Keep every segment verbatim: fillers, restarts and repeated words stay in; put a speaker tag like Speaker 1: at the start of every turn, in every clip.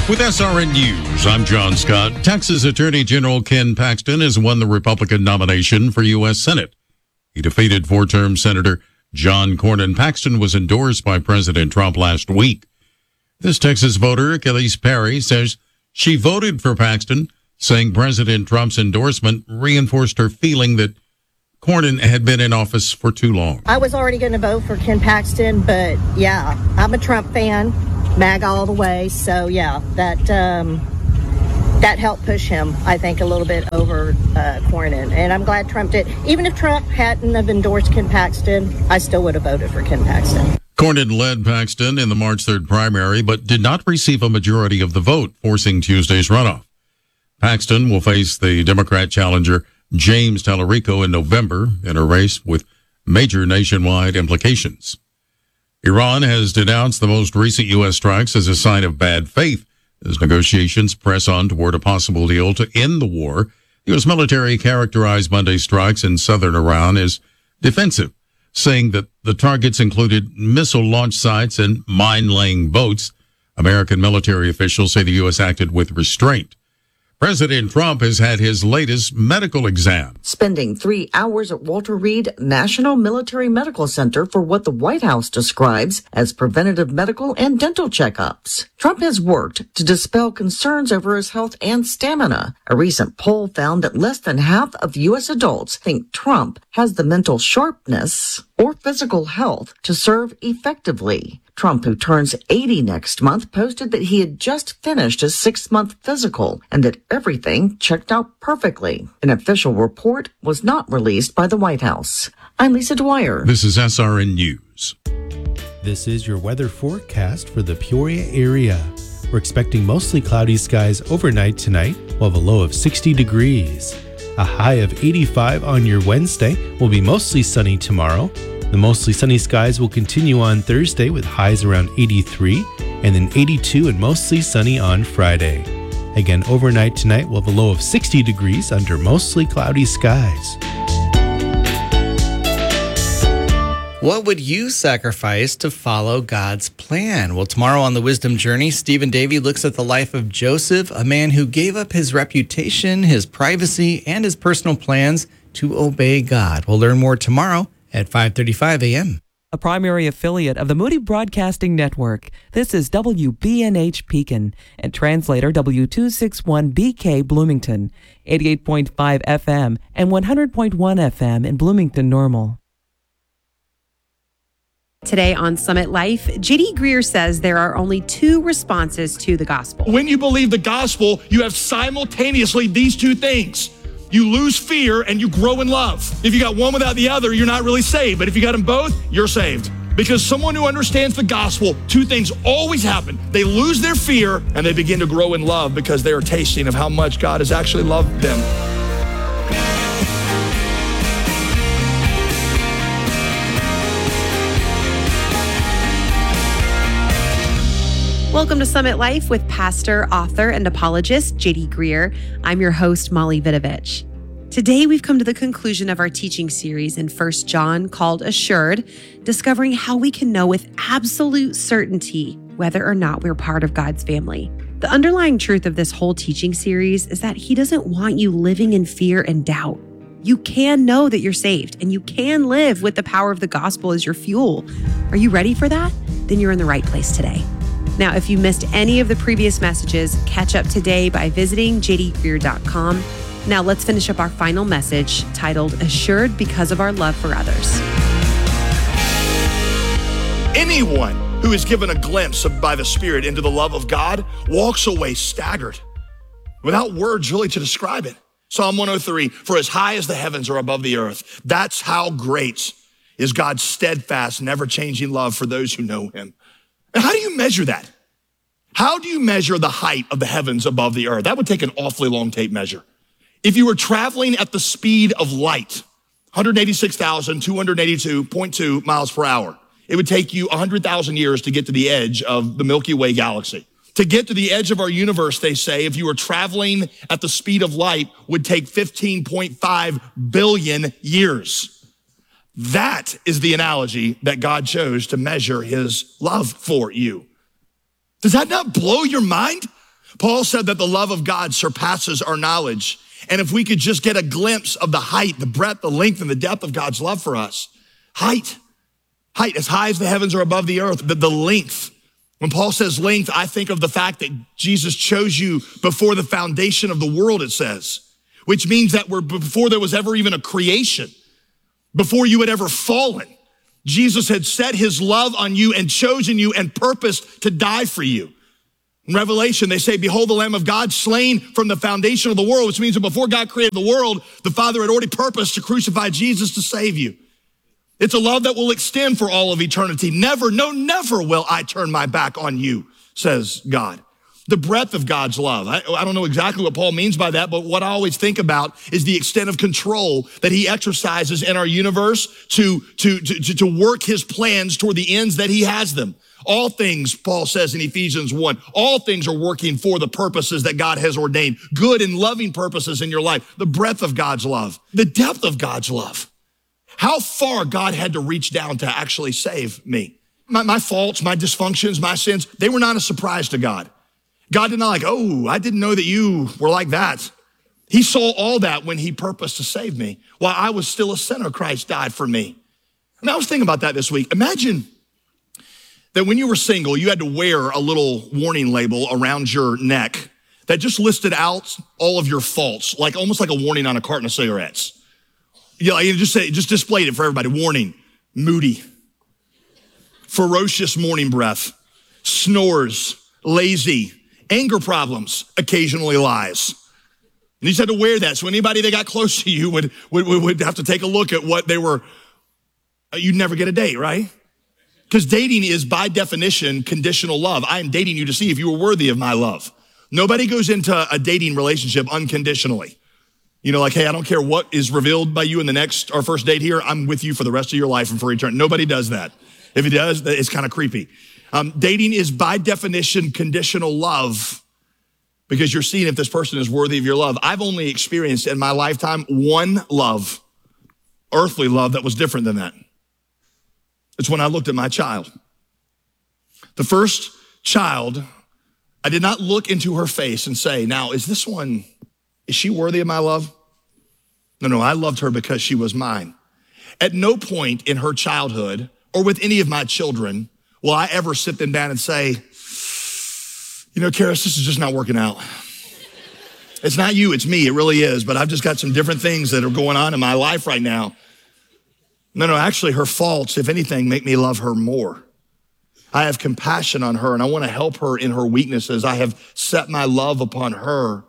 Speaker 1: With S R N News, I'm John Scott. Texas Attorney General Ken Paxton has won the Republican nomination for U S Senate. He defeated four-term Senator John Cornyn. Paxton was endorsed by President Trump last week. This Texas voter, Kelly's Perry, says she voted for Paxton, saying President Trump's endorsement reinforced her feeling that Cornyn had been in office for too long.
Speaker 2: I was already going to vote for Ken Paxton, but yeah, I'm a Trump fan, MAGA all the way. So yeah, that um, that helped push him, I think, a little bit over uh, Cornyn. And I'm glad Trump did. Even if Trump hadn't have endorsed Ken Paxton, I still would have voted for Ken Paxton.
Speaker 1: Cornyn led Paxton in the March third primary, but did not receive a majority of the vote, forcing Tuesday's runoff. Paxton will face the Democrat challenger James Tallarico in November in a race with major nationwide implications. Iran has denounced the most recent U S strikes as a sign of bad faith as negotiations press on toward a possible deal to end the war. U S military characterized Monday's strikes in southern Iran as defensive, saying that the targets included missile launch sites and mine-laying boats. American military officials say the U S acted with restraint. President Trump has had his latest medical exam.
Speaker 3: Spending three hours at Walter Reed National Military Medical Center for what the White House describes as preventative medical and dental checkups. Trump has worked to dispel concerns over his health and stamina. A recent poll found that less than half of U S adults think Trump has the mental sharpness or physical health to serve effectively. Trump, who turns eighty next month, posted that he had just finished his six-month physical and that everything checked out perfectly. An official report was not released by the White House. I'm Lisa Dwyer.
Speaker 1: This is S R N News.
Speaker 4: This is your weather forecast for the Peoria area. We're expecting mostly cloudy skies overnight tonight. We'll have a low of sixty degrees. A high of eighty-five on your Wednesday. Will be mostly sunny tomorrow. The mostly sunny skies will continue on Thursday with highs around eighty-three and then eighty-two and mostly sunny on Friday. Again, overnight tonight we'll have a low of sixty degrees under mostly cloudy skies.
Speaker 5: What would you sacrifice to follow God's plan? Well, tomorrow on the Wisdom Journey, Stephen Davey looks at the life of Joseph, a man who gave up his reputation, his privacy, and his personal plans to obey God. We'll learn more tomorrow at five thirty-five a.m.
Speaker 6: A primary affiliate of the Moody Broadcasting Network. This is W B N H Pekin and translator W two sixty-one B K Bloomington, eighty-eight point five F M and one hundred point one F M in Bloomington Normal.
Speaker 7: Today on Summit Life, J D Greer says there are only two responses to the gospel.
Speaker 8: When you believe the gospel, you have simultaneously these two things. You lose fear and you grow in love. If you got one without the other, you're not really saved. But if you got them both, you're saved. Because someone who understands the gospel, two things always happen. They lose their fear and they begin to grow in love because they are tasting of how much God has actually loved them.
Speaker 7: Welcome to Summit Life with pastor, author, and apologist J D Greer. I'm your host, Molly Vidovich. Today, we've come to the conclusion of our teaching series in First John called Assured, discovering how we can know with absolute certainty whether or not we're part of God's family. The underlying truth of this whole teaching series is that He doesn't want you living in fear and doubt. You can know that you're saved, and you can live with the power of the gospel as your fuel. Are you ready for that? Then you're in the right place today. Now, if you missed any of the previous messages, catch up today by visiting j d greer dot com. Now, let's finish up our final message titled Assured Because of Our Love for Others.
Speaker 8: Anyone who is given a glimpse of, by the Spirit into the love of God walks away staggered, without words really to describe it. Psalm one oh three, for as high as the heavens are above the earth, that's how great is God's steadfast, never-changing love for those who know Him. And how do you measure that? How do you measure the height of the heavens above the earth? That would take an awfully long tape measure. If you were traveling at the speed of light, one hundred eighty-six thousand two hundred eighty-two point two miles per hour, it would take you one hundred thousand years to get to the edge of the Milky Way galaxy. To get to the edge of our universe, they say, if you were traveling at the speed of light, would take fifteen point five billion years. That is the analogy that God chose to measure His love for you. Does that not blow your mind? Paul said that the love of God surpasses our knowledge. And if we could just get a glimpse of the height, the breadth, the length, and the depth of God's love for us, height, height, as high as the heavens are above the earth, the, the length. When Paul says length, I think of the fact that Jesus chose you before the foundation of the world, it says, which means that we're before there was ever even a creation, before you had ever fallen, Jesus had set his love on you and chosen you and purposed to die for you. In Revelation, they say, behold, the Lamb of God slain from the foundation of the world, which means that before God created the world, the Father had already purposed to crucify Jesus to save you. It's a love that will extend for all of eternity. Never, no, never will I turn my back on you, says God. The breadth of God's love. I, I don't know exactly what Paul means by that, but what I always think about is the extent of control that he exercises in our universe to, to, to, to work his plans toward the ends that he has them. All things, Paul says in Ephesians one, all things are working for the purposes that God has ordained, good and loving purposes in your life. The breadth of God's love, the depth of God's love. How far God had to reach down to actually save me. My, my faults, my dysfunctions, my sins, they were not a surprise to God. God did not like, oh, I didn't know that you were like that. He saw all that when he purposed to save me. While I was still a sinner, Christ died for me. And I was thinking about that this week. Imagine that when you were single, you had to wear a little warning label around your neck that just listed out all of your faults, like almost like a warning on a carton of cigarettes. You know, you just say, just displayed it for everybody. Warning, moody, ferocious morning breath, snores, lazy, anger problems, occasionally lies. And you just had to wear that. So anybody that got close to you would, would, would have to take a look at what they were. You'd never get a date, right? Because dating is by definition conditional love. I am dating you to see if you are worthy of my love. Nobody goes into a dating relationship unconditionally. You know, like, hey, I don't care what is revealed by you in the next, our first date here. I'm with you for the rest of your life and for eternity. Nobody does that. If it does, it's kind of creepy. Um, dating is by definition conditional love because you're seeing if this person is worthy of your love. I've only experienced in my lifetime one love, earthly love that was different than that. It's when I looked at my child. The first child, I did not look into her face and say, now, is this one, is she worthy of my love? No, no, I loved her because she was mine. At no point in her childhood or with any of my children will I ever sit them down and say, you know, Karis, this is just not working out. It's not you, it's me, it really is, but I've just got some different things that are going on in my life right now. No, no, actually her faults, if anything, make me love her more. I have compassion on her and I want to help her in her weaknesses. I have set my love upon her.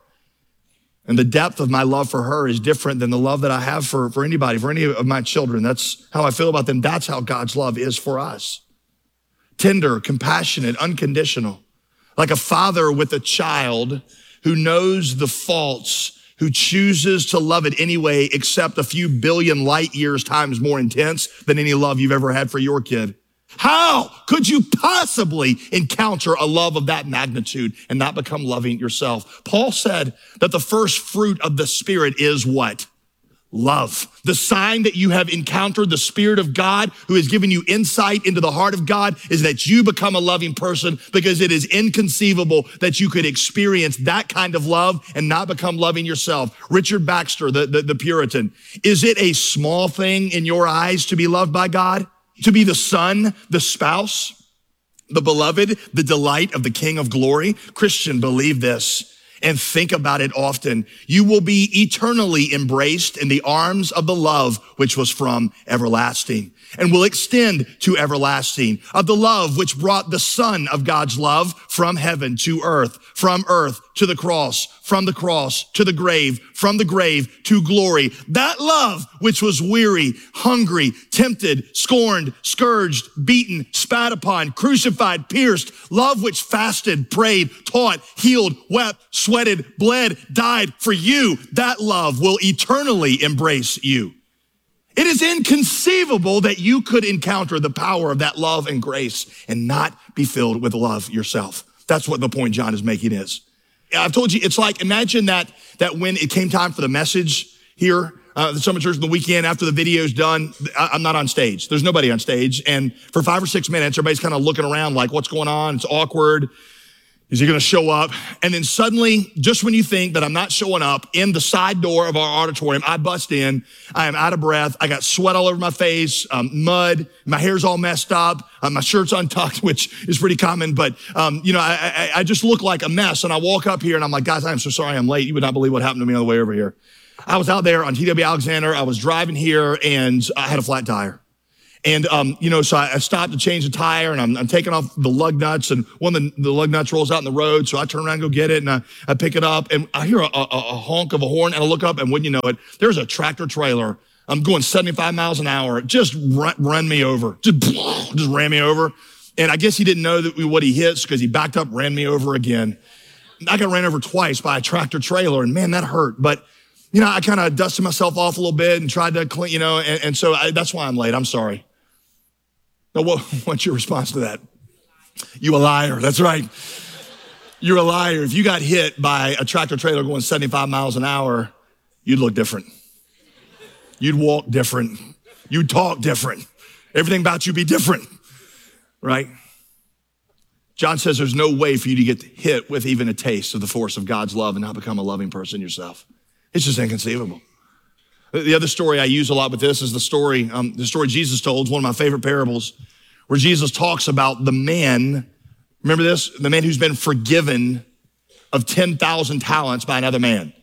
Speaker 8: And the depth of my love for her is different than the love that I have for, for anybody, for any of my children. That's how I feel about them. That's how God's love is for us. Tender, compassionate, unconditional. Like a father with a child who knows the faults, who chooses to love it anyway, except a few billion light years times more intense than any love you've ever had for your kid. How could you possibly encounter a love of that magnitude and not become loving yourself? Paul said that the first fruit of the Spirit is what? Love. The sign that you have encountered the Spirit of God who has given you insight into the heart of God is that you become a loving person, because it is inconceivable that you could experience that kind of love and not become loving yourself. Richard Baxter, the, the, the Puritan, is it a small thing in your eyes to be loved by God? To be the son, the spouse, the beloved, the delight of the King of glory? Christian, believe this and think about it often. You will be eternally embraced in the arms of the love which was from everlasting and will extend to everlasting, of the love which brought the Son of God's love from heaven to earth, from earth to the cross, from the cross to the grave, from the grave to glory. That love which was weary, hungry, tempted, scorned, scourged, beaten, spat upon, crucified, pierced, love which fasted, prayed, taught, healed, wept, sweated, bled, died for you. That love will eternally embrace you. It is inconceivable that you could encounter the power of that love and grace and not be filled with love yourself. That's what the point John is making is. I've told you, it's like, imagine that, that when it came time for the message here, uh, the Summit Church on the weekend after the video's done, I, I'm not on stage. There's nobody on stage. And for five or six minutes, everybody's kind of looking around like, what's going on? It's awkward. Is he going to show up? And then suddenly, just when you think that I'm not showing up, in the side door of our auditorium, I bust in. I am out of breath. I got sweat all over my face, um, mud. My hair's all messed up. Uh, my shirt's untucked, which is pretty common. But, um, you know, I, I, I just look like a mess. And I walk up here and I'm like, guys, I'm so sorry I'm late. You would not believe what happened to me on the way over here. I was out there on T W Alexander. I was driving here and I had a flat tire. And, um, you know, so I, I stopped to change the tire and I'm, I'm taking off the lug nuts and one of the, the lug nuts rolls out in the road. So I turn around and go get it and I, I pick it up and I hear a, a, a honk of a horn and I look up and wouldn't you know it, there's a tractor trailer. I'm going seventy-five miles an hour. Just run, run me over. Just, just ran me over. And I guess he didn't know that we, what he hits because he backed up, ran me over again. I got ran over twice by a tractor trailer and man, that hurt. But, you know, I kind of dusted myself off a little bit and tried to clean, you know, and, and so I, that's why I'm late. I'm sorry. Now, what, what's your response to that? You a liar. That's right. You're a liar. If you got hit by a tractor trailer going seventy-five miles an hour, you'd look different. You'd walk different. You'd talk different. Everything about you be different, right? John says there's no way for you to get hit with even a taste of the force of God's love and not become a loving person yourself. It's just inconceivable. The other story I use a lot with this is the story, um, the story Jesus told. It's one of my favorite parables where Jesus talks about the man, remember this? The man who's been forgiven of ten thousand talents by another man.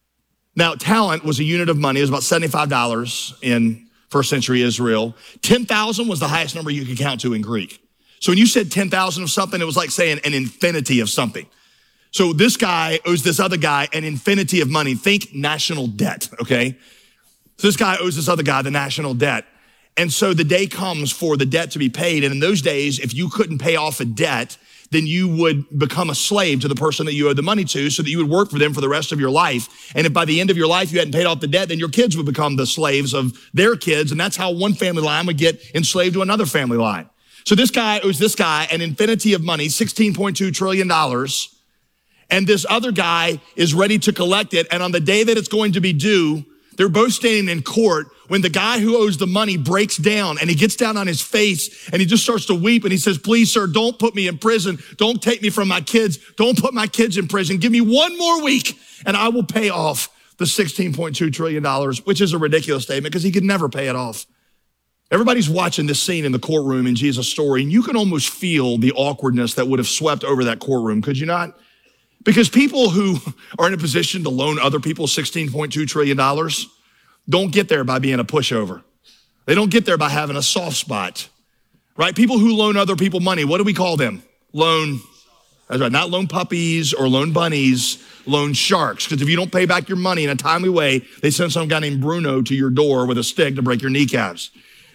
Speaker 8: Now, talent was a unit of money. It was about seventy-five dollars in first century Israel. ten thousand was the highest number you could count to in Greek. So when you said ten thousand of something, it was like saying an infinity of something. So this guy owes this other guy an infinity of money. Think national debt, okay? So this guy owes this other guy the national debt. And so the day comes for the debt to be paid. And in those days, if you couldn't pay off a debt, then you would become a slave to the person that you owed the money to so that you would work for them for the rest of your life. And if by the end of your life you hadn't paid off the debt, then your kids would become the slaves of their kids. And that's how one family line would get enslaved to another family line. So this guy owes this guy an infinity of money, sixteen point two trillion dollars. And this other guy is ready to collect it. And on the day that it's going to be due, they're both standing in court when the guy who owes the money breaks down and he gets down on his face and he just starts to weep and he says, please, sir, don't put me in prison. Don't take me from my kids. Don't put my kids in prison. Give me one more week and I will pay off the sixteen point two trillion dollars, which is a ridiculous statement because he could never pay it off. Everybody's watching this scene in the courtroom in Jesus' story, and you can almost feel the awkwardness that would have swept over that courtroom, could you not? Because people who are in a position to loan other people sixteen point two trillion dollars don't get there by being a pushover. They don't get there by having a soft spot, right? People who loan other people money, what do we call them? Loan, that's right, not loan puppies or loan bunnies, loan sharks. Because if you don't pay back your money in a timely way, they send some guy named Bruno to your door with a stick to break your kneecaps.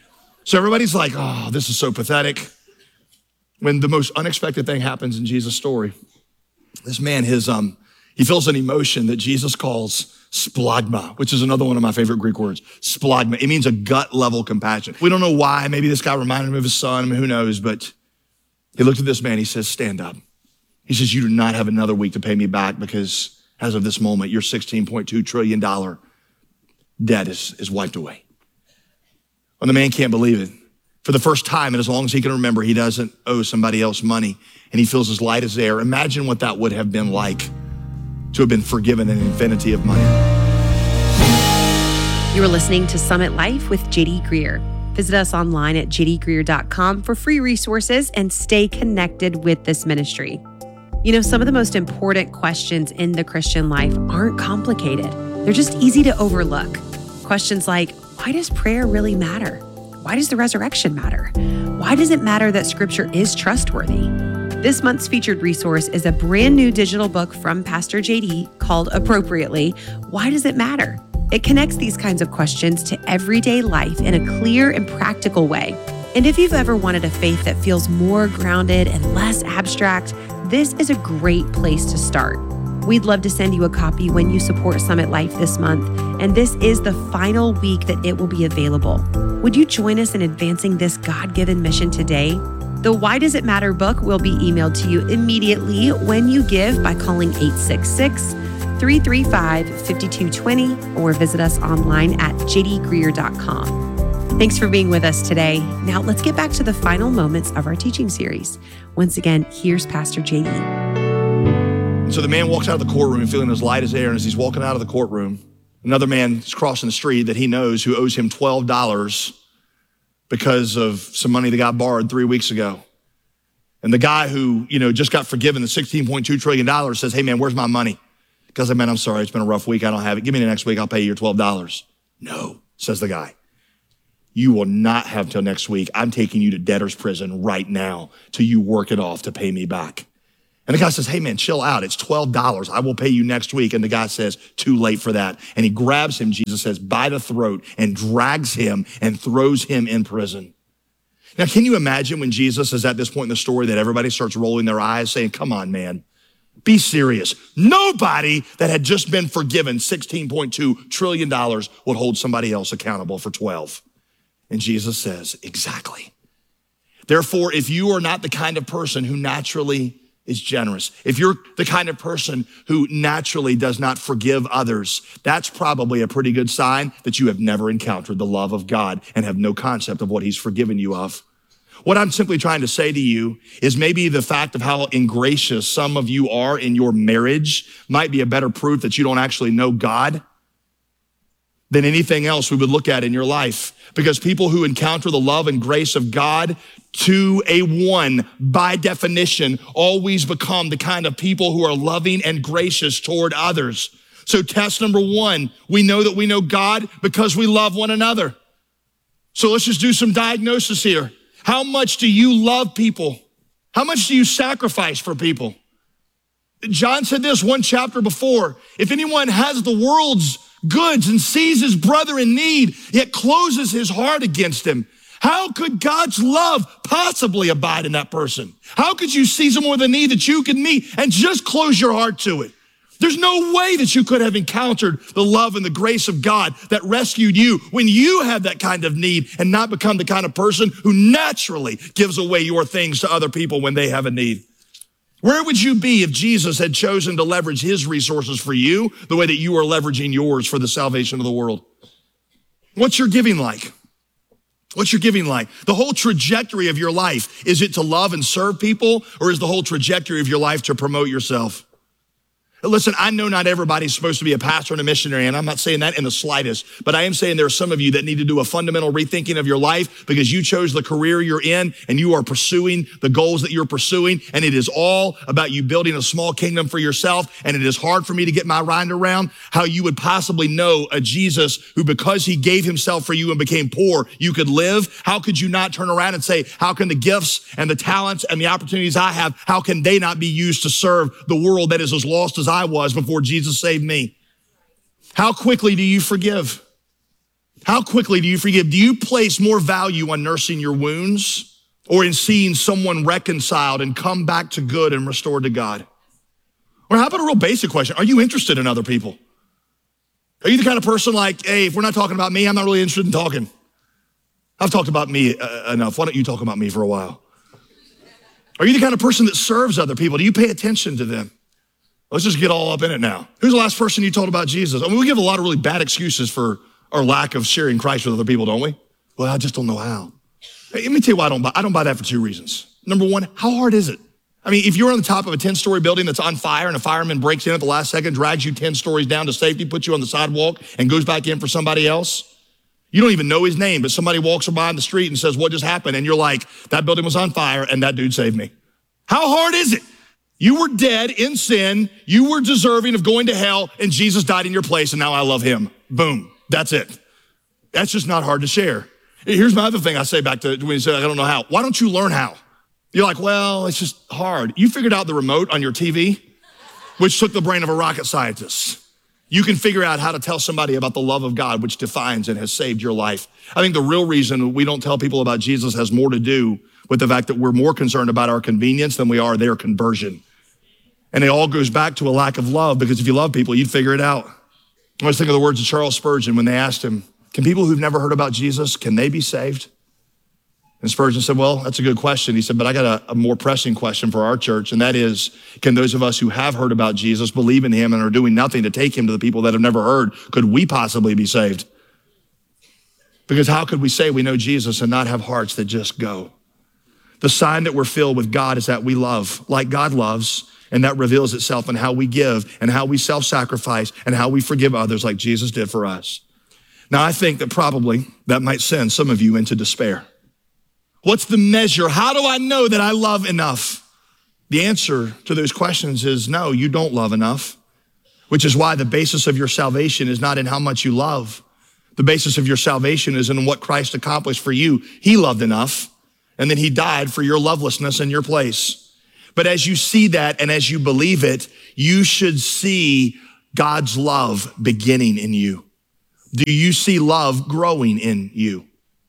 Speaker 8: So everybody's like, oh, this is so pathetic. When the most unexpected thing happens in Jesus' story. This man, his um, he feels an emotion that Jesus calls splagma, which is another one of my favorite Greek words. Splagma. It means a gut level compassion. We don't know why. Maybe this guy reminded him of his son. I mean, who knows? But he looked at this man. He says, stand up. He says, you do not have another week to pay me back because as of this moment, your sixteen point two trillion dollars debt is, is wiped away. And the man can't believe it. For the first time, and as long as he can remember, he doesn't owe somebody else money, and he feels as light as air. Imagine what that would have been like to have been forgiven an infinity of money.
Speaker 7: You are listening to Summit Life with J D Greer. Visit us online at j d greer dot com for free resources and stay connected with this ministry. You know, some of the most important questions in the Christian life aren't complicated. They're just easy to overlook. Questions like, why does prayer really matter? Why does the resurrection matter? Why does it matter that Scripture is trustworthy? This month's featured resource is a brand new digital book from Pastor J D called Appropriately, Why Does It Matter? It connects these kinds of questions to everyday life in a clear and practical way. And if you've ever wanted a faith that feels more grounded and less abstract, this is a great place to start. We'd love to send you a copy when you support Summit Life this month, and this is the final week that it will be available. Would you join us in advancing this God-given mission today? The Why Does It Matter book will be emailed to you immediately when you give by calling eight six six, three three five, five two two zero or visit us online at j d greer dot com. Thanks for being with us today. Now let's get back to the final moments of our teaching series. Once again, here's Pastor J D.
Speaker 8: So the man walks out of the courtroom feeling as light as air, and as he's walking out of the courtroom, another man is crossing the street that he knows who owes him twelve dollars because of some money that got borrowed three weeks ago. And the guy who, you know, just got forgiven the sixteen point two trillion dollars says, hey man, where's my money? Because I man, I'm sorry, it's been a rough week, I don't have it. Give me the next week, I'll pay you your twelve dollars. No, says the guy. You will not have till next week. I'm taking you to debtor's prison right now till you work it off to pay me back. And the guy says, hey man, chill out. It's twelve dollars. I will pay you next week. And the guy says, too late for that. And he grabs him, Jesus says, by the throat and drags him and throws him in prison. Now, can you imagine when Jesus is at this point in the story that everybody starts rolling their eyes saying, come on, man, be serious. Nobody that had just been forgiven sixteen point two trillion dollars would hold somebody else accountable for twelve. And Jesus says, exactly. Therefore, if you are not the kind of person who naturally is generous, if you're the kind of person who naturally does not forgive others, that's probably a pretty good sign that you have never encountered the love of God and have no concept of what he's forgiven you of. What I'm simply trying to say to you is maybe the fact of how ingracious some of you are in your marriage might be a better proof that you don't actually know God than anything else we would look at in your life. Because people who encounter the love and grace of God to a one, by definition, always become the kind of people who are loving and gracious toward others. So test number one, we know that we know God because we love one another. So let's just do some diagnosis here. How much do you love people? How much do you sacrifice for people? John said this one chapter before, if anyone has the world's goods and sees his brother in need, yet closes his heart against him, how could God's love possibly abide in that person? How could you see someone with a need that you can meet and just close your heart to it? There's no way that you could have encountered the love and the grace of God that rescued you when you have that kind of need and not become the kind of person who naturally gives away your things to other people when they have a need. Where would you be if Jesus had chosen to leverage his resources for you the way that you are leveraging yours for the salvation of the world? What's your giving like? What's your giving like? The whole trajectory of your life, is it to love and serve people, or is the whole trajectory of your life to promote yourself? Listen, I know not everybody's supposed to be a pastor and a missionary, and I'm not saying that in the slightest, but I am saying there are some of you that need to do a fundamental rethinking of your life because you chose the career you're in and you are pursuing the goals that you're pursuing, and it is all about you building a small kingdom for yourself, and it is hard for me to get my mind around how you would possibly know a Jesus who, because he gave himself for you and became poor, you could live. How could you not turn around and say, how can the gifts and the talents and the opportunities I have, how can they not be used to serve the world that is as lost as I was before Jesus saved me? How quickly do you forgive? How quickly do you forgive? Do you place more value on nursing your wounds or in seeing someone reconciled and come back to good and restored to God? Or how about a real basic question? Are you interested in other people? Are you the kind of person like, hey, if we're not talking about me, I'm not really interested in talking. I've talked about me uh, enough. Why don't you talk about me for a while? Are you the kind of person that serves other people? Do you pay attention to them? Let's just get all up in it now. Who's the last person you told about Jesus? I mean, we give a lot of really bad excuses for our lack of sharing Christ with other people, don't we? Well, I just don't know how. Hey, let me tell you why I don't buy. I don't buy that for two reasons. Number one, how hard is it? I mean, if you're on the top of a ten-story building that's on fire and a fireman breaks in at the last second, drags you ten stories down to safety, puts you on the sidewalk, and goes back in for somebody else, you don't even know his name, but somebody walks by on the street and says, what just happened? And you're like, that building was on fire and that dude saved me. How hard is it? You were dead in sin. You were deserving of going to hell, and Jesus died in your place, and now I love him. Boom. That's it. That's just not hard to share. Here's my other thing I say back to when you say, I don't know how. Why don't you learn how? You're like, well, it's just hard. You figured out the remote on your T V, which took the brain of a rocket scientist. You can figure out how to tell somebody about the love of God, which defines and has saved your life. I think the real reason we don't tell people about Jesus has more to do with the fact that we're more concerned about our convenience than we are their conversion. And it all goes back to a lack of love, because if you love people, you'd figure it out. I always think of the words of Charles Spurgeon when they asked him, can people who've never heard about Jesus, can they be saved? And Spurgeon said, well, that's a good question. He said, but I got a, a more pressing question for our church, and that is, can those of us who have heard about Jesus, believe in him, and are doing nothing to take him to the people that have never heard, could we possibly be saved? Because how could we say we know Jesus and not have hearts that just go? The sign that we're filled with God is that we love like God loves, and that reveals itself in how we give and how we self-sacrifice and how we forgive others like Jesus did for us. Now, I think that probably that might send some of you into despair. What's the measure? How do I know that I love enough? The answer to those questions is no, you don't love enough, which is why the basis of your salvation is not in how much you love. The basis of your salvation is in what Christ accomplished for you. He loved enough, and then he died for your lovelessness in your place. But as you see that and as you believe it, you should see God's love beginning in you. Do you see love growing in you?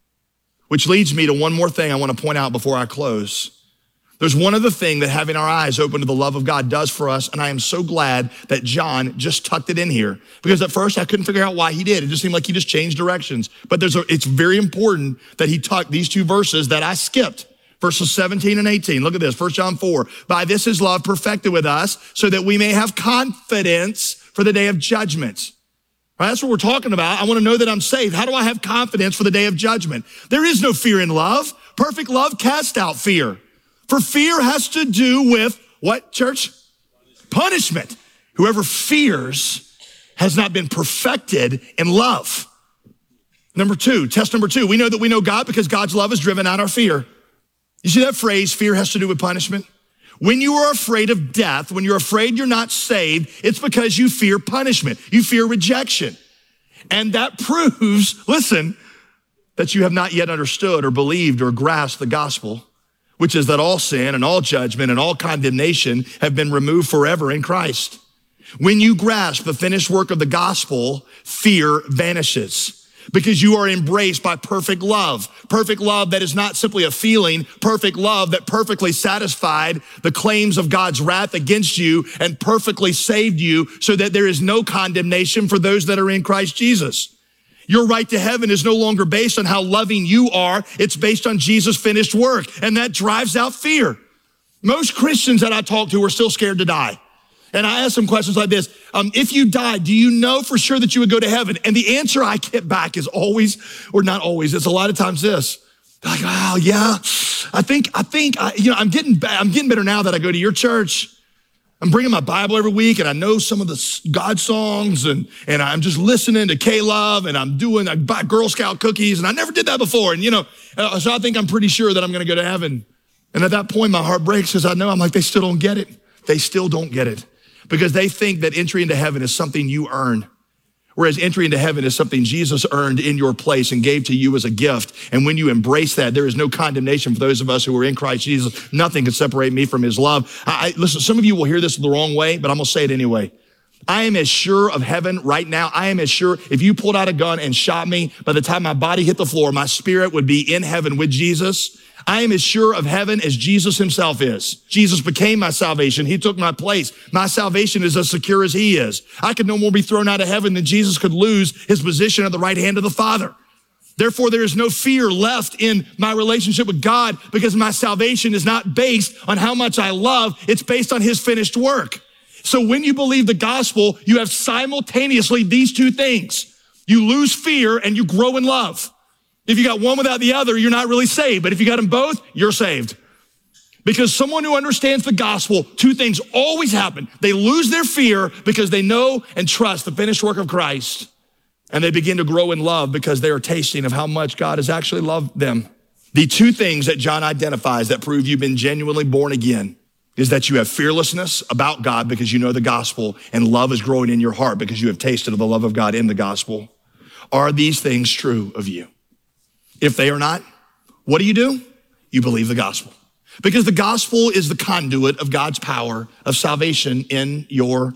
Speaker 8: Which leads me to one more thing I want to point out before I close. There's one other thing that having our eyes open to the love of God does for us, and I am so glad that John just tucked it in here, because at first I couldn't figure out why he did. It just seemed like he just changed directions. But there's a, it's very important that he tucked these two verses that I skipped, verses seventeen and eighteen. Look at this, First John four. By this is love perfected with us, so that we may have confidence for the day of judgment. Right, that's what we're talking about. I want to know that I'm saved. How do I have confidence for the day of judgment? There is no fear in love. Perfect love casts out fear. For fear has to do with what, church? Punishment. Whoever fears has not been perfected in love. Number two, test number two, we know that we know God because God's love has driven out our fear. You see that phrase, fear has to do with punishment? When you are afraid of death, when you're afraid you're not saved, it's because you fear punishment. You fear rejection. And that proves, listen, that you have not yet understood or believed or grasped the gospel, which is that all sin and all judgment and all condemnation have been removed forever in Christ. When you grasp the finished work of the gospel, fear vanishes because you are embraced by perfect love. Perfect love that is not simply a feeling, perfect love that perfectly satisfied the claims of God's wrath against you and perfectly saved you so that there is no condemnation for those that are in Christ Jesus. Your right to heaven is no longer based on how loving you are. It's based on Jesus' finished work, and that drives out fear. Most Christians that I talk to are still scared to die. And I ask them questions like this. Um, if you died, do you know for sure that you would go to heaven? And the answer I get back is always, or not always, it's a lot of times this. They're like, oh yeah, I think, I think, I, you know, I'm getting, I'm getting better now that I go to your church. I'm bringing my Bible every week, and I know some of the God songs, and, and I'm just listening to K-Love, and I'm doing, I buy Girl Scout cookies, and I never did that before. And, you know, uh, so I think I'm pretty sure that I'm going to go to heaven. And at that point, my heart breaks because I know I'm like, they still don't get it. They still don't get it because they think that entry into heaven is something you earn. Whereas entry into heaven is something Jesus earned in your place and gave to you as a gift. And when you embrace that, there is no condemnation for those of us who are in Christ Jesus. Nothing can separate me from his love. I, I, listen, some of you will hear this the wrong way, but I'm going to say it anyway. I am as sure of heaven right now. I am as sure if you pulled out a gun and shot me, by the time my body hit the floor, my spirit would be in heaven with Jesus. I am as sure of heaven as Jesus himself is. Jesus became my salvation. He took my place. My salvation is as secure as he is. I could no more be thrown out of heaven than Jesus could lose his position at the right hand of the Father. Therefore, there is no fear left in my relationship with God because my salvation is not based on how much I love. It's based on his finished work. So when you believe the gospel, you have simultaneously these two things. You lose fear and you grow in love. If you got one without the other, you're not really saved. But if you got them both, you're saved. Because someone who understands the gospel, two things always happen. They lose their fear because they know and trust the finished work of Christ. And they begin to grow in love because they are tasting of how much God has actually loved them. The two things that John identifies that prove you've been genuinely born again is that you have fearlessness about God because you know the gospel, and love is growing in your heart because you have tasted of the love of God in the gospel. Are these things true of you? If they are not, what do you do? You believe the gospel. Because the gospel is the conduit of God's power of salvation in your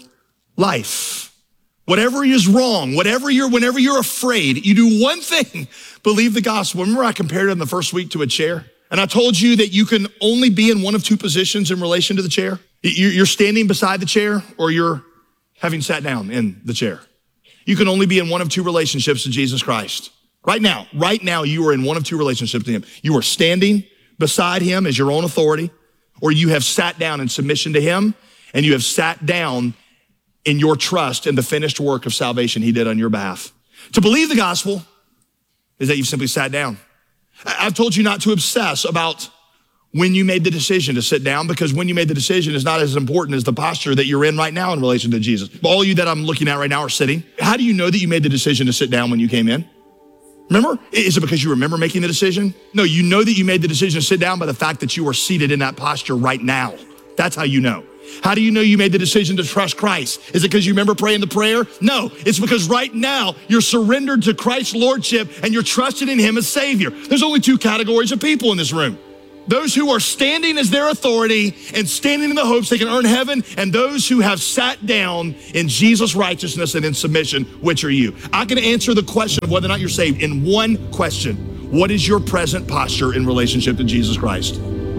Speaker 8: life. Whatever is wrong, whatever you're, whenever you're afraid, you do one thing, believe the gospel. Remember I compared it in the first week to a chair? And I told you that you can only be in one of two positions in relation to the chair. You're standing beside the chair or you're having sat down in the chair. You can only be in one of two relationships to Jesus Christ. Right now, right now, you are in one of two relationships to him. You are standing beside him as your own authority, or you have sat down in submission to him, and you have sat down in your trust in the finished work of salvation he did on your behalf. To believe the gospel is that you've simply sat down. I've told you not to obsess about when you made the decision to sit down, because when you made the decision is not as important as the posture that you're in right now in relation to Jesus. All of you that I'm looking at right now are sitting. How do you know that you made the decision to sit down when you came in? Remember? Is it because you remember making the decision? No, you know that you made the decision to sit down by the fact that you are seated in that posture right now. That's how you know. How do you know you made the decision to trust Christ? Is it because you remember praying the prayer? No, it's because right now you're surrendered to Christ's lordship and you're trusting in him as Savior. There's only two categories of people in this room. Those who are standing as their authority and standing in the hopes they can earn heaven, and those who have sat down in Jesus' righteousness and in submission. Which are you? I can answer the question of whether or not you're saved in one question. What is your present posture in relationship to Jesus Christ?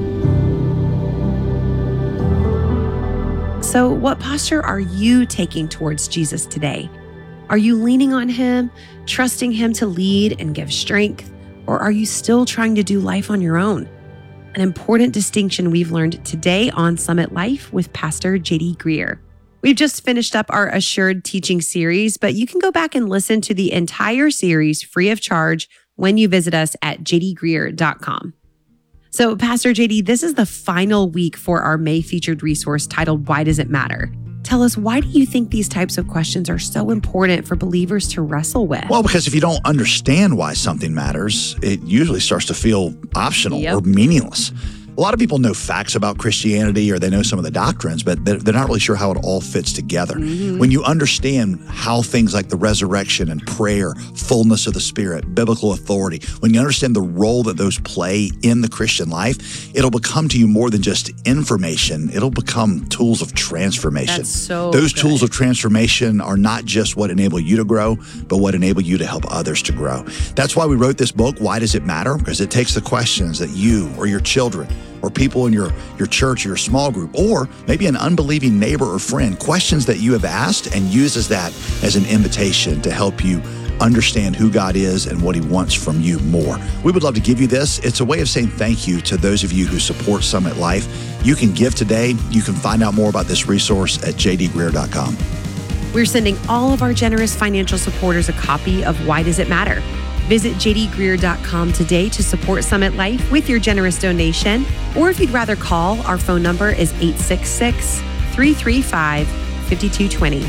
Speaker 7: So, what posture are you taking towards Jesus today? Are you leaning on him, trusting him to lead and give strength, or are you still trying to do life on your own? An important distinction we've learned today on Summit Life with Pastor J D Greear. We've just finished up our Assured teaching series, but you can go back and listen to the entire series free of charge when you visit us at j d greear dot com. So, Pastor J D, this is the final week for our May featured resource titled Why Does It Matter? Tell us, why do you think these types of questions are so important for believers to wrestle with?
Speaker 9: Well, because if you don't understand why something matters, it usually starts to feel optional
Speaker 7: Yep.
Speaker 9: or meaningless. A lot of people know facts about Christianity or they know some of the doctrines, but they're they're not really sure how it all fits together.
Speaker 7: Mm-hmm.
Speaker 9: When you understand how things like the resurrection and prayer, fullness of the Spirit, biblical authority, when you understand the role that those play in the Christian life, it'll become to you more than just information. It'll become tools of transformation.
Speaker 7: That's so
Speaker 9: Those
Speaker 7: good.
Speaker 9: tools of transformation are not just what enable you to grow, but what enable you to help others to grow. That's why we wrote this book, Why Does It Matter? Because it takes the questions that you or your children or people in your, your church or your small group, or maybe an unbelieving neighbor or friend, questions that you have asked, and uses that as an invitation to help you understand who God is and what he wants from you more. We would love to give you this. It's a way of saying thank you to those of you who support Summit Life. You can give today. You can find out more about this resource at j d greear dot com.
Speaker 7: We're sending all of our generous financial supporters a copy of Why Does It Matter? Visit j d greear dot com today to support Summit Life with your generous donation. Or if you'd rather call, our phone number is eight six six, three three five, five two two zero.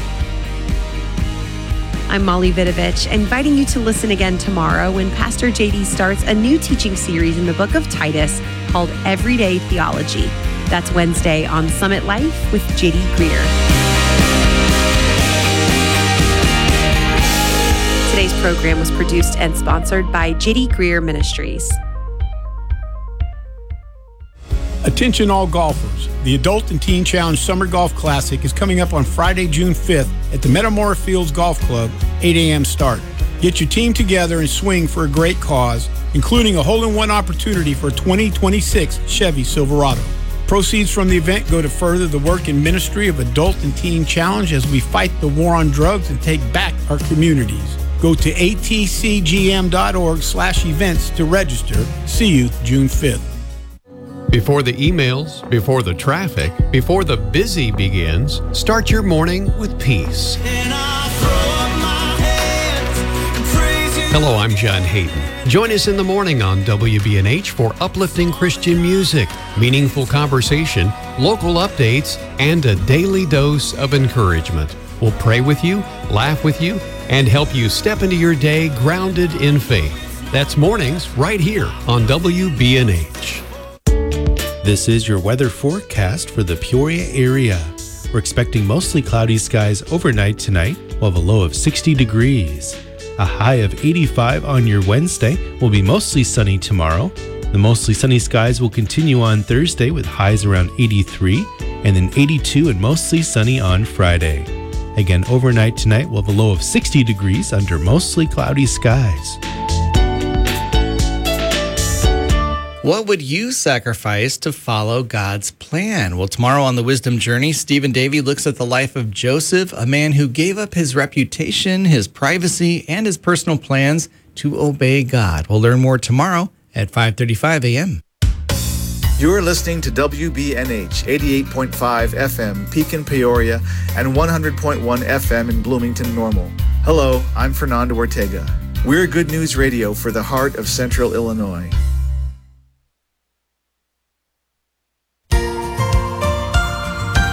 Speaker 7: I'm Molly Vidovich, inviting you to listen again tomorrow when Pastor J D starts a new teaching series in the book of Titus called Everyday Theology. That's Wednesday on Summit Life with J D Greear. Today's program was produced and sponsored by J D Greear Ministries.
Speaker 10: Attention all golfers. The Adult and Teen Challenge Summer Golf Classic is coming up on Friday, June fifth at the Metamora Fields Golf Club, eight a.m. start. Get your team together and swing for a great cause, including a hole-in-one opportunity for a twenty twenty-six Chevy Silverado. Proceeds from the event go to further the work and ministry of Adult and Teen Challenge as we fight the war on drugs and take back our communities. Go to a t c g m dot org slash events to register. See you June fifth.
Speaker 11: Before the emails, before the traffic, before the busy begins, start your morning with peace. Hello, I'm John Hayden. Join us in the morning on W B N H for uplifting Christian music, meaningful conversation, local updates, and a daily dose of encouragement. We'll pray with you, laugh with you, and help you step into your day grounded in faith. That's mornings right here on W B N H.
Speaker 4: This is your weather forecast for the Peoria area. We're expecting mostly cloudy skies overnight tonight. We'll have a low of sixty degrees. A high of eighty-five on your Wednesday. Will be mostly sunny tomorrow. The mostly sunny skies will continue on Thursday with highs around eighty-three and then eighty-two and mostly sunny on Friday. Again, overnight tonight we'll have a low of sixty degrees under mostly cloudy skies.
Speaker 5: What would you sacrifice to follow God's plan? Well, tomorrow on the Wisdom Journey, Stephen Davey looks at the life of Joseph, a man who gave up his reputation, his privacy, and his personal plans to obey God. We'll learn more tomorrow at five thirty-five a.m.
Speaker 12: You're listening to W B N H eighty-eight point five F M, Pekin, Peoria, and one hundred point one F M in Bloomington, Normal. Hello, I'm Fernando Ortega. We're Good News Radio for the heart of Central Illinois.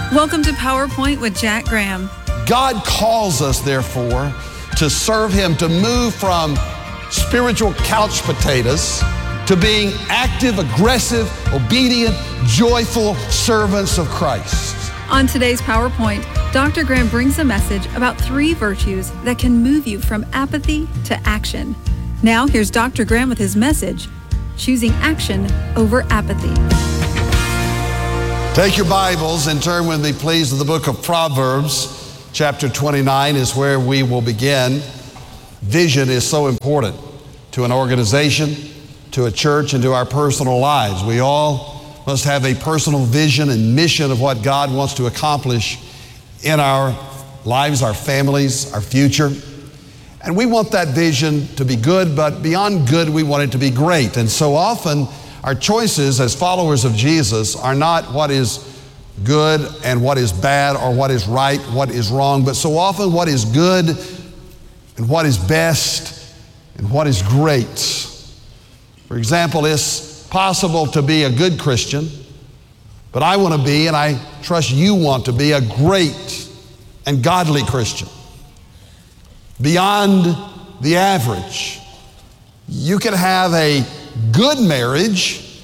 Speaker 13: Welcome to PowerPoint with Jack Graham.
Speaker 14: God calls us, therefore, to serve Him, to move from spiritual couch potatoes to being active, aggressive, obedient, joyful servants of Christ.
Speaker 13: On today's PowerPoint, Doctor Graham brings a message about three virtues that can move you from apathy to action. Now, here's Doctor Graham with his message, choosing action over apathy.
Speaker 14: Take your Bibles and turn with me, please, to the book of Proverbs. Chapter twenty-nine is where we will begin. Vision is so important to an organization, to a church, and to our personal lives. We all must have a personal vision and mission of what God wants to accomplish in our lives, our families, our future. And we want that vision to be good, but beyond good, we want it to be great. And so often, our choices as followers of Jesus are not what is good and what is bad, or what is right, what is wrong, but so often what is good and what is best and what is great. For example, it's possible to be a good Christian, but I want to be, and I trust you want to be, a great and godly Christian. Beyond the average. You can have a good marriage,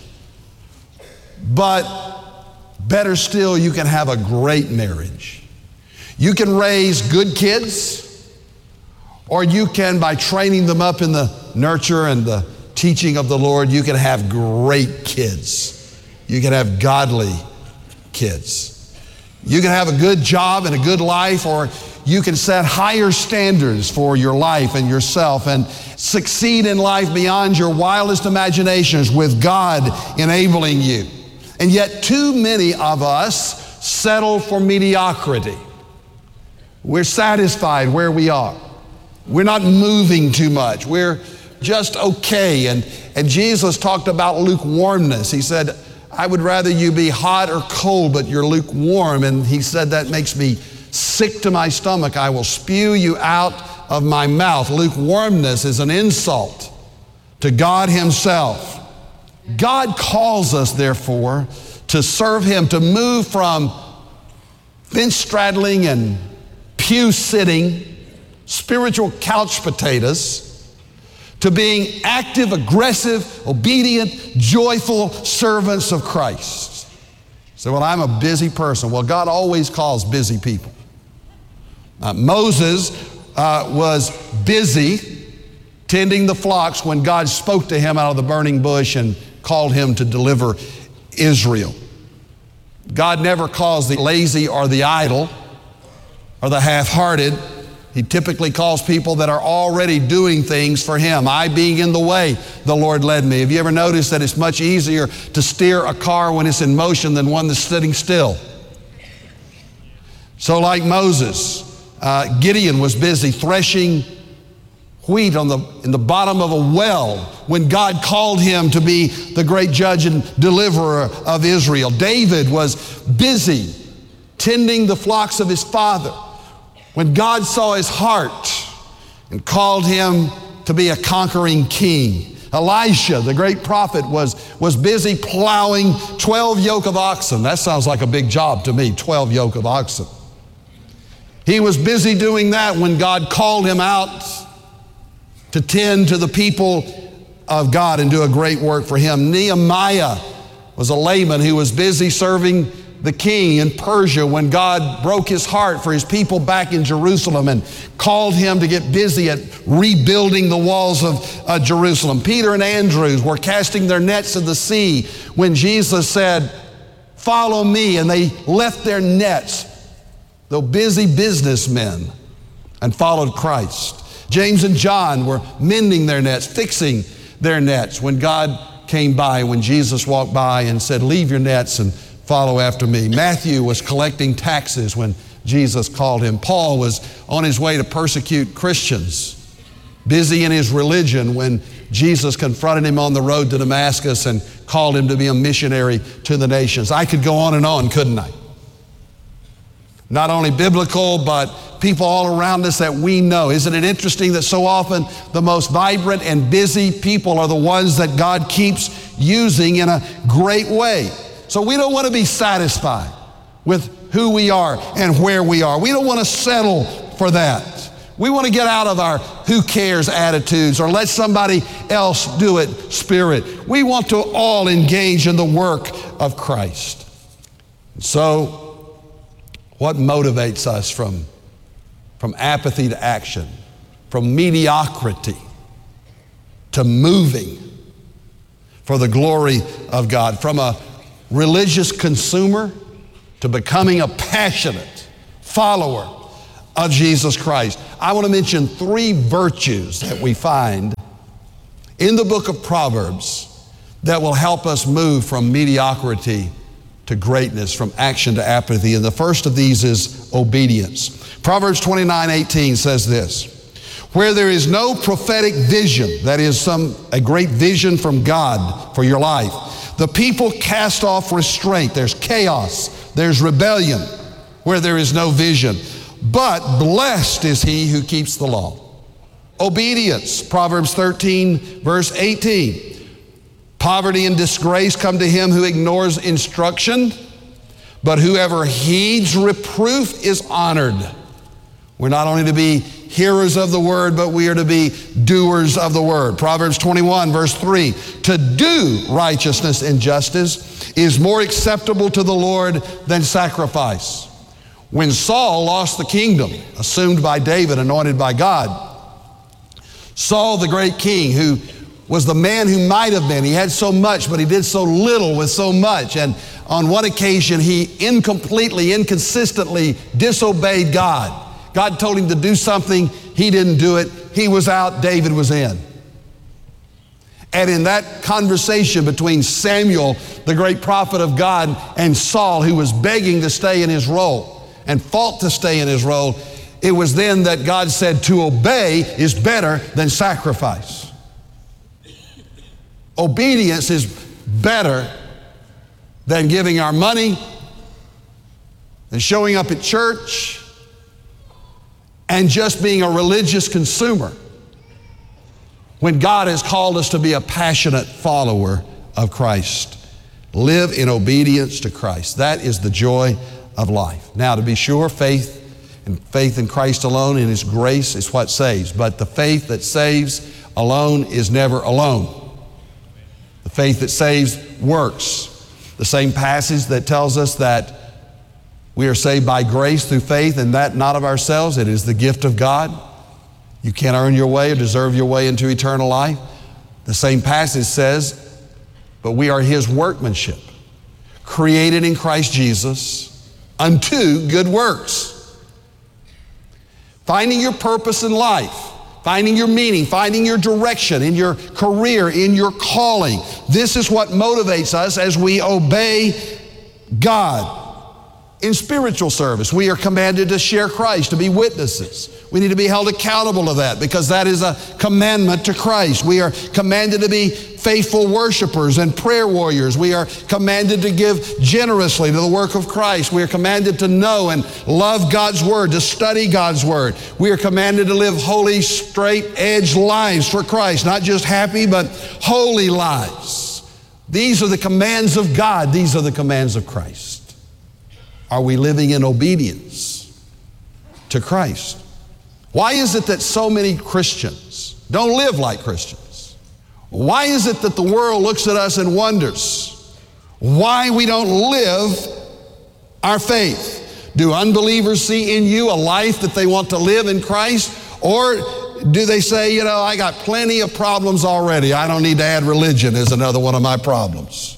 Speaker 14: but better still, you can have a great marriage. You can raise good kids, or you can, by training them up in the nurture and the teaching of the Lord, you can have great kids. You can have godly kids. You can have a good job and a good life, or you can set higher standards for your life and yourself and succeed in life beyond your wildest imaginations with God enabling you. And yet too many of us settle for mediocrity. We're satisfied where we are. We're not moving too much. We're just okay. And, and Jesus talked about lukewarmness. He said, I would rather you be hot or cold, but you're lukewarm. And he said, that makes me sick to my stomach. I will spew you out of my mouth. Lukewarmness is an insult to God Himself. God calls us, therefore, to serve Him, to move from fence straddling and pew sitting, spiritual couch potatoes, to being active, aggressive, obedient, joyful servants of Christ. So, well, I'm a busy person. Well, God always calls busy people. Uh, Moses uh, was busy tending the flocks when God spoke to him out of the burning bush and called him to deliver Israel. God never calls the lazy or the idle or the half-hearted. He typically calls people that are already doing things for Him. I being in the way, the Lord led me. Have you ever noticed that it's much easier to steer a car when it's in motion than one that's sitting still? So like Moses, uh, Gideon was busy threshing wheat on the, in the bottom of a well when God called him to be the great judge and deliverer of Israel. David was busy tending the flocks of his father when God saw his heart and called him to be a conquering king. Elisha, the great prophet, was, was busy plowing twelve yoke of oxen. That sounds like a big job to me, twelve yoke of oxen. He was busy doing that when God called him out to tend to the people of God and do a great work for Him. Nehemiah was a layman who was busy serving the king in Persia when God broke his heart for His people back in Jerusalem and called him to get busy at rebuilding the walls of uh, Jerusalem. Peter and Andrew were casting their nets in the sea when Jesus said, follow me, and they left their nets, though busy businessmen, and followed Christ. James and John were mending their nets, fixing their nets when God came by, when Jesus walked by and said, leave your nets and follow after me. Matthew was collecting taxes when Jesus called him. Paul was on his way to persecute Christians, busy in his religion when Jesus confronted him on the road to Damascus and called him to be a missionary to the nations. I could go on and on, couldn't I? Not only biblical, but people all around us that we know. Isn't it interesting that so often the most vibrant and busy people are the ones that God keeps using in a great way? So we don't want to be satisfied with who we are and where we are. We don't want to settle for that. We want to get out of our who cares attitudes or let somebody else do it spirit. We want to all engage in the work of Christ. So, what motivates us from, from apathy to action, from mediocrity to moving for the glory of God, from a religious consumer to becoming a passionate follower of Jesus Christ? I want to mention three virtues that we find in the book of Proverbs that will help us move from mediocrity to greatness, from action to apathy. And the first of these is obedience. Proverbs twenty-nine eighteen says this: where there is no prophetic vision, that is some a great vision from God for your life, the people cast off restraint. There's chaos, there's rebellion where there is no vision. But blessed is he who keeps the law. Obedience, Proverbs thirteen, verse eighteen. Poverty and disgrace come to him who ignores instruction, but whoever heeds reproof is honored. We're not only to be hearers of the word, but we are to be doers of the word. Proverbs twenty-one, verse three. To do righteousness and justice is more acceptable to the Lord than sacrifice. When Saul lost the kingdom, assumed by David, anointed by God, Saul, the great king, who was the man who might have been, he had so much, but he did so little with so much. And on one occasion, he incompletely, inconsistently disobeyed God. God told him to do something, he didn't do it. He was out, David was in. And in that conversation between Samuel, the great prophet of God, and Saul, who was begging to stay in his role and fought to stay in his role, it was then that God said to obey is better than sacrifice. Obedience is better than giving our money and showing up at church and just being a religious consumer when God has called us to be a passionate follower of Christ. Live in obedience to Christ. That is the joy of life. Now, to be sure, faith and faith in Christ alone and His grace is what saves. But the faith that saves alone is never alone. The faith that saves works. The same passage that tells us that we are saved by grace through faith, and that not of ourselves. It is the gift of God. You can't earn your way or deserve your way into eternal life. The same passage says, but we are His workmanship, created in Christ Jesus unto good works. Finding your purpose in life, finding your meaning, finding your direction in your career, in your calling. This is what motivates us as we obey God. In spiritual service, we are commanded to share Christ, to be witnesses. We need to be held accountable to that because that is a commandment to Christ. We are commanded to be faithful worshipers and prayer warriors. We are commanded to give generously to the work of Christ. We are commanded to know and love God's Word, to study God's Word. We are commanded to live holy, straight-edge lives for Christ, not just happy, but holy lives. These are the commands of God. These are the commands of Christ. Are we living in obedience to Christ? Why is it that so many Christians don't live like Christians? Why is it that the world looks at us and wonders why we don't live our faith? Do unbelievers see in you a life that they want to live in Christ? Or do they say, you know, I got plenty of problems already. I don't need to add religion as another one of my problems.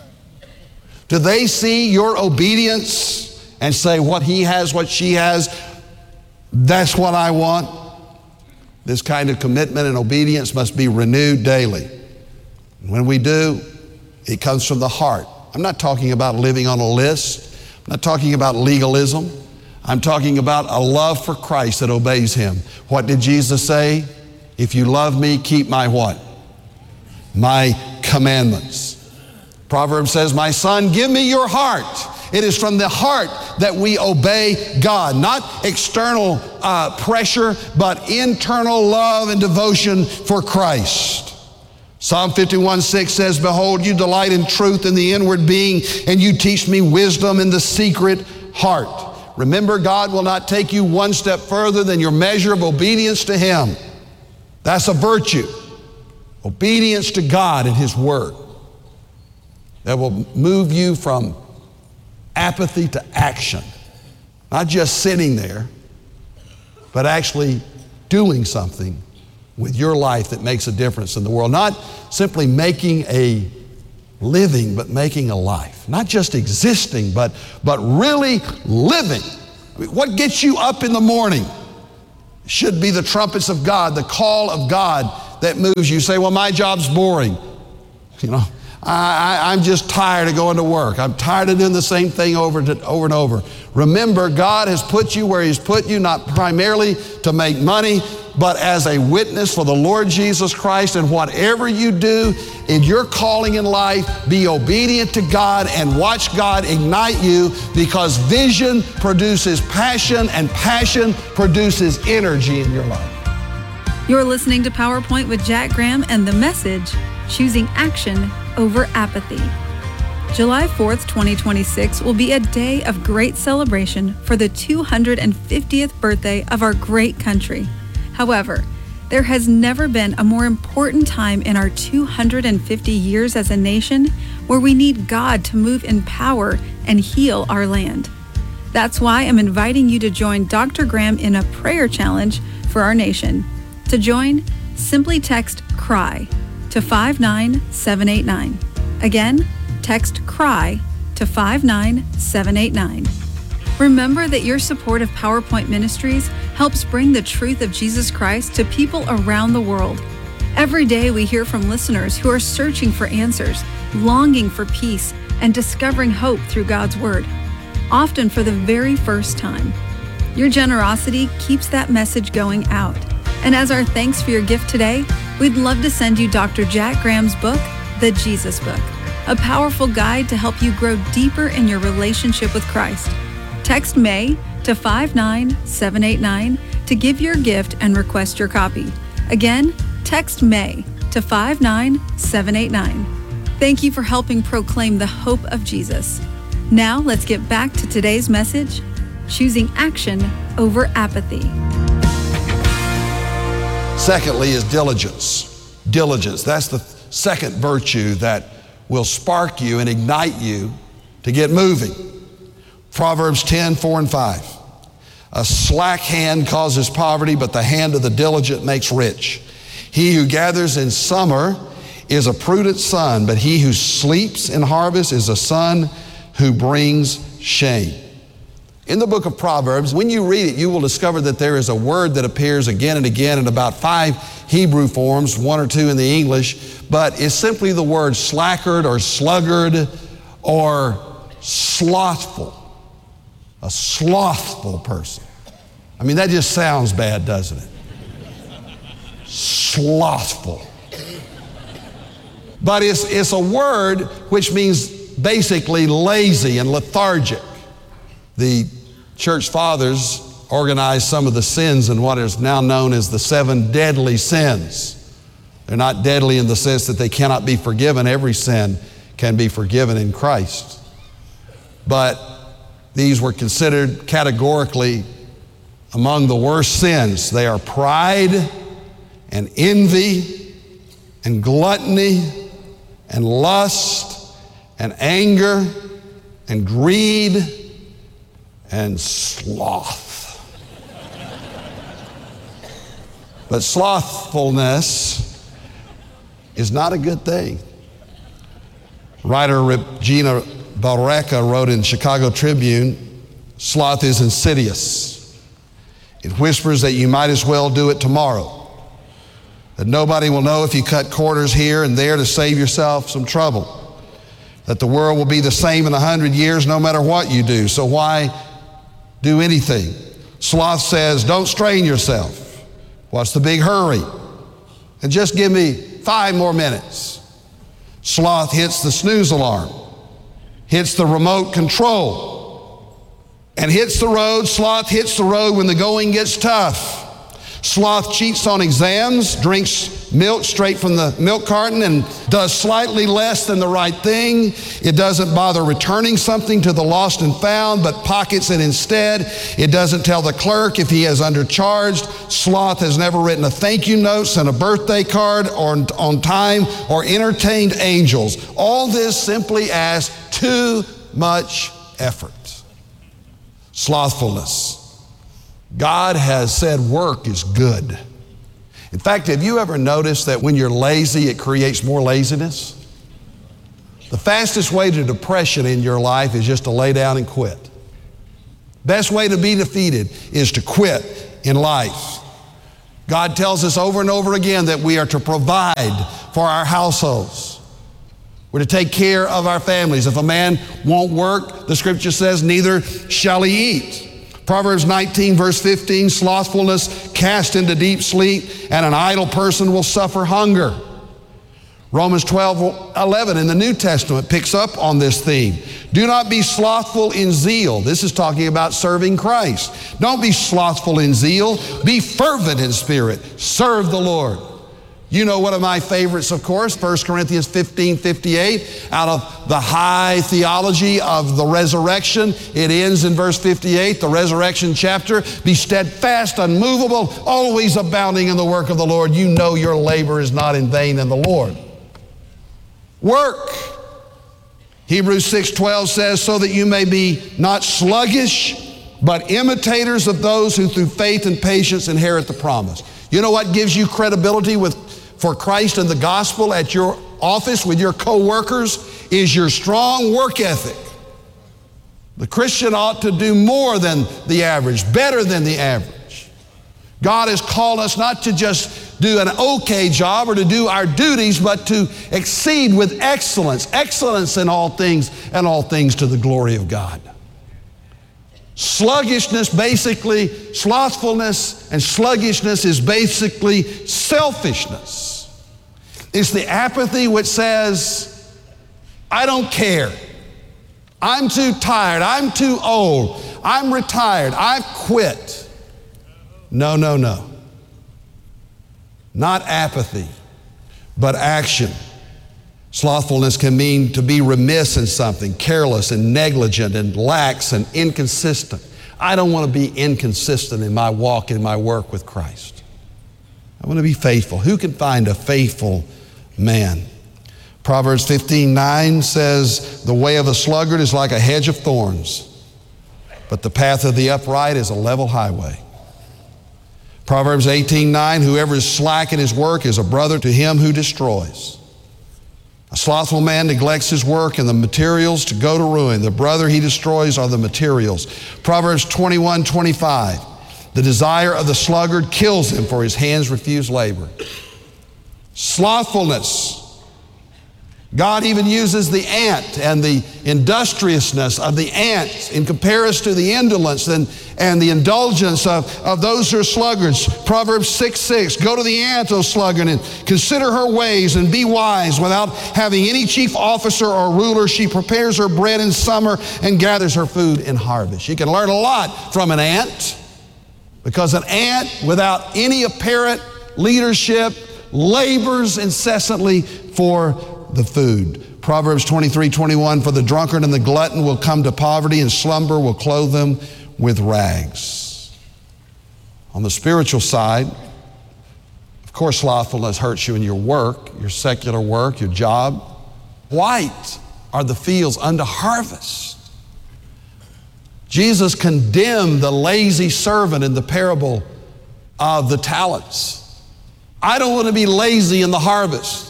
Speaker 14: Do they see your obedience and say, what he has, what she has, that's what I want? This kind of commitment and obedience must be renewed daily. When we do, it comes from the heart. I'm not talking about living on a list. I'm not talking about legalism. I'm talking about a love for Christ that obeys Him. What did Jesus say? If you love me, keep my what? My commandments. Proverbs says, my son, give me your heart. It is from the heart that we obey God, not external uh, pressure, but internal love and devotion for Christ. Psalm fifty-one six says, behold, you delight in truth in the inward being, and you teach me wisdom in the secret heart. Remember, God will not take you one step further than your measure of obedience to Him. That's a virtue. Obedience to God and His Word that will move you from apathy to action. Not just sitting there, but actually doing something with your life that makes a difference in the world. Not simply making a living, but making a life. Not just existing, but, but really living. I mean, what gets you up in the morning should be the trumpets of God, the call of God that moves you. You say, well, my job's boring. You know, I, I, I'm just tired of going to work. I'm tired of doing the same thing over, to, over and over. Remember, God has put you where He's put you, not primarily to make money, but as a witness for the Lord Jesus Christ. And whatever you do in your calling in life, be obedient to God and watch God ignite you, because vision produces passion and passion produces energy in your life.
Speaker 13: You're listening to PowerPoint with Jack Graham and the message, Choosing Action Over Apathy. July fourth, twenty twenty-six will be a day of great celebration for the two hundred fiftieth birthday of our great country. However, there has never been a more important time in our two hundred fifty years as a nation where we need God to move in power and heal our land. That's why I'm inviting you to join Doctor Graham in a prayer challenge for our nation. To join, simply text CRY to five nine seven eight nine. Again, text CRY to five nine seven eight nine. Remember that your support of PowerPoint Ministries helps bring the truth of Jesus Christ to people around the world. Every day we hear from listeners who are searching for answers, longing for peace, and discovering hope through God's Word, often for the very first time. Your generosity keeps that message going out. And as our thanks for your gift today, we'd love to send you Doctor Jack Graham's book, The Jesus Book, a powerful guide to help you grow deeper in your relationship with Christ. Text May to five nine seven eight nine to give your gift and request your copy. Again, text May to five nine seven eight nine. Thank you for helping proclaim the hope of Jesus. Now let's get back to today's message, Choosing Action Over Apathy.
Speaker 14: Secondly is diligence. Diligence. That's the second virtue that will spark you and ignite you to get moving. Proverbs ten, four and five. A slack hand causes poverty, but the hand of the diligent makes rich. He who gathers in summer is a prudent son, but he who sleeps in harvest is a son who brings shame. In the book of Proverbs, when you read it, you will discover that there is a word that appears again and again in about five Hebrew forms, one or two in the English, but it's simply the word slackard or sluggard or slothful. A slothful person. I mean, that just sounds bad, doesn't it? Slothful. But it's, it's a word which means basically lazy and lethargic. The church fathers organized some of the sins in what is now known as the seven deadly sins. They're not deadly in the sense that they cannot be forgiven. Every sin can be forgiven in Christ. But these were considered categorically among the worst sins. They are pride and envy and gluttony and lust and anger and greed and sloth. But slothfulness is not a good thing. Writer Regina Barreca wrote in Chicago Tribune, sloth is insidious. It whispers that you might as well do it tomorrow, that nobody will know if you cut quarters here and there to save yourself some trouble, that the world will be the same in a hundred years no matter what you do, so why do anything? Sloth says, don't strain yourself. What's the big hurry? And just give me five more minutes. Sloth hits the snooze alarm, hits the remote control, and hits the road. Sloth hits the road when the going gets tough. Sloth cheats on exams, drinks milk straight from the milk carton and does slightly less than the right thing. It doesn't bother returning something to the lost and found, but pockets it instead. It doesn't tell the clerk if he has undercharged. Sloth has never written a thank you note, sent a birthday card or on time, or entertained angels. All this simply asks too much effort. Slothfulness. God has said work is good. In fact, have you ever noticed that when you're lazy, it creates more laziness? The fastest way to depression in your life is just to lay down and quit. Best way to be defeated is to quit in life. God tells us over and over again that we are to provide for our households. We're to take care of our families. If a man won't work, the scripture says, neither shall he eat. Proverbs nineteen, verse fifteen, slothfulness cast into deep sleep, and an idle person will suffer hunger. Romans twelve, eleven in the New Testament picks up on this theme. Do not be slothful in zeal. This is talking about serving Christ. Don't be slothful in zeal. Be fervent in spirit. Serve the Lord. You know one of my favorites, of course, First Corinthians fifteen, fifty-eight, out of the high theology of the resurrection. It ends in verse fifty-eight, the resurrection chapter. Be steadfast, unmovable, always abounding in the work of the Lord. You know your labor is not in vain in the Lord. Work. Hebrews six twelve says, so that you may be not sluggish, but imitators of those who through faith and patience inherit the promise. You know what gives you credibility with for Christ and the gospel at your office with your co-workers is your strong work ethic. The Christian ought to do more than the average, better than the average. God has called us not to just do an okay job or to do our duties, but to exceed with excellence, excellence in all things, and all things to the glory of God. Sluggishness, basically, slothfulness and sluggishness is basically selfishness. It's the apathy which says, I don't care. I'm too tired. I'm too old. I'm retired. I've quit. No, no, no. Not apathy, but action. Slothfulness can mean to be remiss in something, careless and negligent and lax and inconsistent. I don't want to be inconsistent in my walk, in my work with Christ. I want to be faithful. Who can find a faithful man? Proverbs fifteen nine says, the way of a sluggard is like a hedge of thorns, but the path of the upright is a level highway. Proverbs eighteen nine, whoever is slack in his work is a brother to him who destroys. A slothful man neglects his work and the materials to go to ruin. The brother he destroys are the materials. Proverbs twenty-one twenty-five, the desire of the sluggard kills him, for his hands refuse labor. Slothfulness. God even uses the ant and the industriousness of the ant in comparison to the indolence and, and the indulgence of, of those who are sluggards. Proverbs six six, go to the ant, O sluggard, and consider her ways and be wise. Without having any chief officer or ruler, she prepares her bread in summer and gathers her food in harvest. You can learn a lot from an ant, because an ant without any apparent leadership labors incessantly for the food. Proverbs twenty-three twenty-one, for the drunkard and the glutton will come to poverty, and slumber will clothe them with rags. On the spiritual side, of course, slothfulness hurts you in your work, your secular work, your job. White are the fields unto harvest. Jesus condemned the lazy servant in the parable of the talents. I don't want to be lazy in the harvest.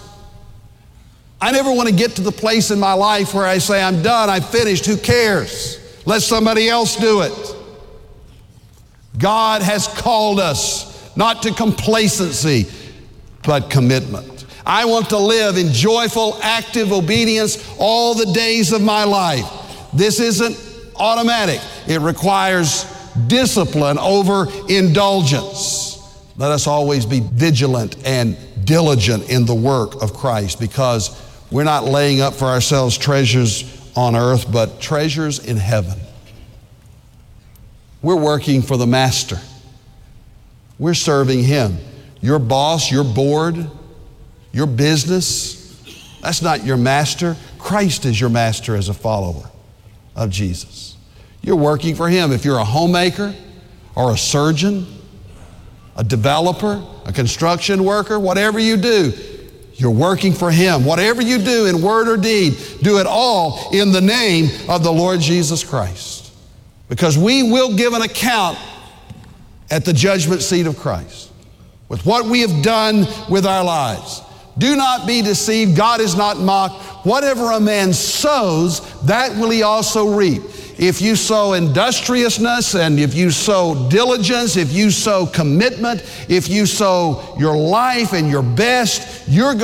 Speaker 14: I never want to get to the place in my life where I say, I'm done, I've finished, who cares? Let somebody else do it. God has called us not to complacency, but commitment. I want to live in joyful, active obedience all the days of my life. This isn't automatic. It requires discipline over indulgence. Let us always be vigilant and diligent in the work of Christ, because we're not laying up for ourselves treasures on earth, but treasures in heaven. We're working for the Master. We're serving Him. Your boss, your board, your business. That's not your master. Christ is your master as a follower of Jesus. You're working for Him. If you're a homemaker or a surgeon, a developer, a construction worker, whatever you do, you're working for Him. Whatever you do in word or deed, do it all in the name of the Lord Jesus Christ. Because we will give an account at the judgment seat of Christ with what we have done with our lives. Do not be deceived. God is not mocked. Whatever a man sows, that will he also reap. If you sow industriousness, and if you sow diligence, if you sow commitment, if you sow your life and your best, you're going